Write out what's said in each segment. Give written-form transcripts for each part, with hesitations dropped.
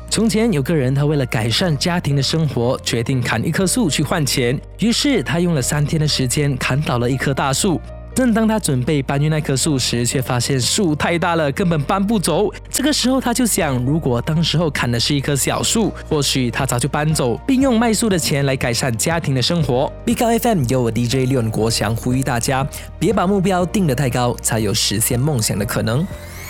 从前有个人，他为了改善家庭的生活，决定砍一棵树去换钱。于是他用了3天的时间砍倒了一棵大树。正当他准备搬运那棵树时，却发现树太大了，根本搬不走。这个时候他就想，如果当时候砍的是一棵小树，或许他早就搬走，并用卖树的钱来改善家庭的生活。Big Out FM 由我 DJ 廖国祥呼吁大家，别把目标定得太高，才有实现梦想的可能。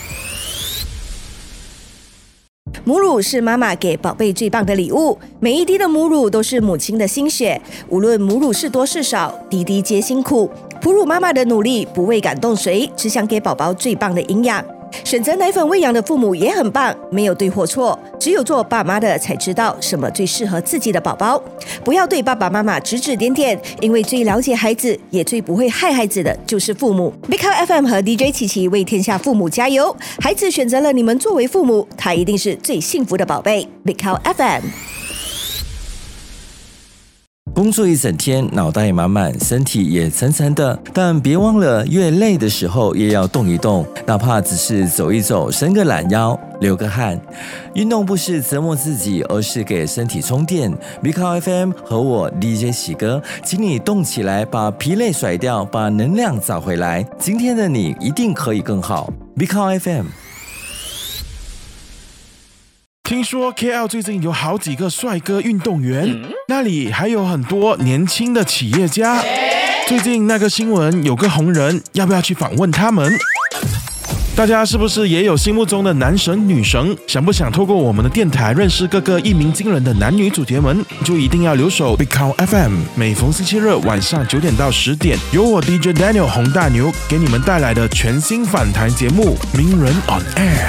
母乳是妈妈给宝贝最棒的礼物，每一滴的母乳都是母亲的心血，无论母乳是多是少，滴滴皆辛苦。哺乳妈妈的努力不为感动谁，只想给宝宝最棒的营养。选择奶粉喂养的父母也很棒，没有对或错，只有做爸妈的才知道什么最适合自己的宝宝。不要对爸爸妈妈指指点点，因为最了解孩子也最不会害孩子的就是父母。Big Out FM 和 DJ 琪琪为天下父母加油，孩子选择了你们作为父母，他一定是最幸福的宝贝。Big Out FM。 工作一整天，脑袋满满，身体也沉沉的，但别忘了，越累的时候也要动一动，哪怕只是走一走，伸个懒腰，流个汗。运动不是折磨自己，而是给身体充电。Big Out FM 和我 DJ 喜哥，请你动起来，把疲累甩掉，把能量找回来。今天的你一定可以更好。Big Out FM。 听说 KL 最近有好几个帅哥运动员，那里还有很多年轻的企业家。最近那个新闻有个红人，要不要去访问他们？大家是不是也有心目中的男神女神？想不想透过我们的电台认识各个一鸣惊人的男女主角们？就一定要留守 Big Out FM， 每逢星期日晚上9点到10点，由我 DJ Daniel 洪大牛给你们带来的全新访谈节目《名人 on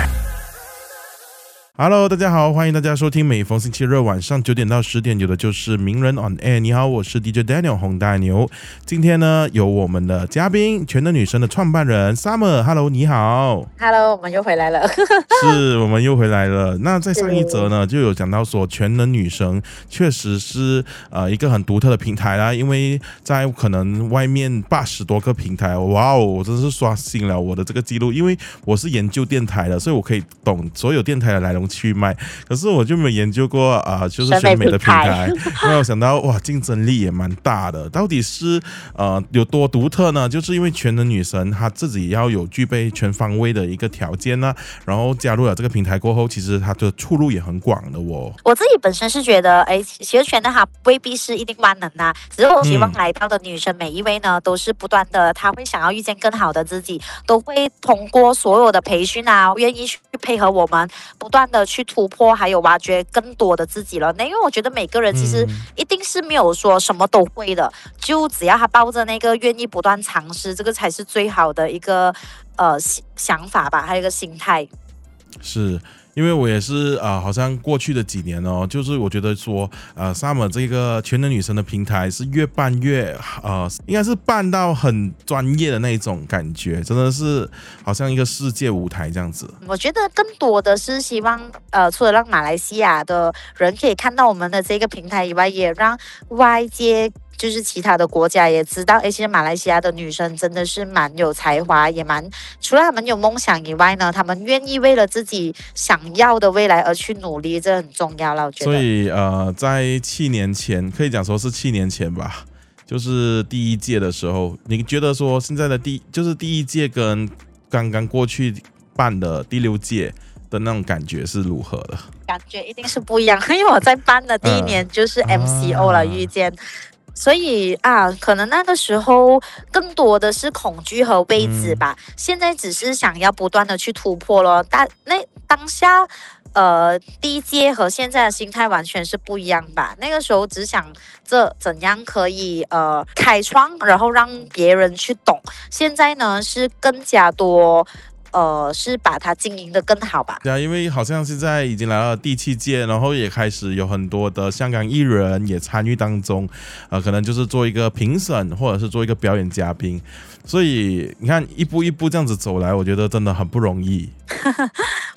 Air》。Hello， 大家好，欢迎大家收听每逢星期日晚上9点到10点，有的就是名人 on air。你好，我是 DJ Daniel 洪大牛。今天呢，有我们的嘉宾，全能女神的创办人 Summer。Hello， 你好。 Hello， 我们又回来了。 是，我们又回来了。那在上一则呢，就有讲到说，全能女神确实是一个很独特的平台啦，因为在可能外面80多个平台，哇哦，我真是刷新了我的这个记录，因为我是研究电台的，所以我可以懂所有电台的来龙去脉，可是我就没有研究过就是选美的平台。没有想到哇，竞争力也蛮大的。到底是有多独特呢？就是因为全能女神她自己要有具备全方位的一个条件呢，然后加入了这个平台过后，其实她的出路也很广的哦。 我自己本身是觉得，其实全能它未必是一定万能啊，只是我希望来到的女生每一位呢，都是不断的，她会想要遇见更好的自己，都会通过所有的培训啊，愿意去配合我们，不断的去突破，还有挖掘更多的自己了。那因为我觉得每个人其实一定是没有说什么都会的，就只要他抱着那个愿意不断尝试，这个才是最好的一个想法吧，还有一个心态。 是。因为我也是好像过去的几年哦，就是我觉得说Summer 这个全能女神的平台是越办越应该是办到很专业的那种感觉，真的是好像一个世界舞台这样子。我觉得更多的是希望除了让马来西亚的人可以看到我们的这个平台以外，也让外界就是其他的国家也知道，其实马来西亚的女生真的是蛮有才华，也蛮除了他们有梦想以外呢，他们愿意为了自己想要的未来而去努力，这很重要了，我觉得。 所以在7年前，可以讲说是7年前吧，就是第一届的时候，你觉得说现在的第一届跟刚刚过去办的第6届的那种感觉是如何的？ 感觉一定是不一样，因为我在办的第一年就是 MCO 了，遇见。所以可能那个时候更多的是恐惧和未知吧，现在只是想要不断的去突破咯。当下第一届和现在的心态完全是不一样吧。那个时候只想着怎样可以开创，然后让别人去懂。现在呢是更加多是把它经营的更好吧。 对啊，因为好像现在已经来到第7届，然后也开始有很多的香港艺人也参与当中，可能就是做一个评审或者是做一个表演嘉宾。所以你看一步一步这样子走来，我觉得真的很不容易。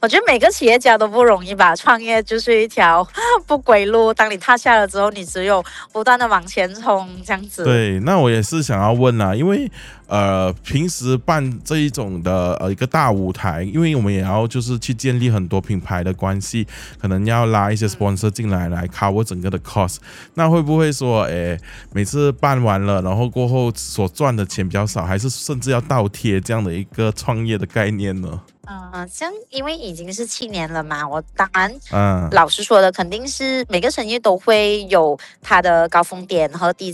我觉得每个企业家都不容易吧，创业就是一条不归路。当你踏下了之后，你只有不断的往前冲，这样子。 对，那我也是想要问啦，因为平时办这一种的一个大舞台，因为我们也要就是去建立很多品牌的关系，可能要拉一些 sponsor 进来 cover 整个的 cost。那会不会说，每次办完了，然后过后所赚的钱比较少，还是甚至要倒贴这样的一个创业的概念呢？ 像因为已经是7年了嘛，我当然，老实说的，肯定是每个生意都会有它的高峰点和低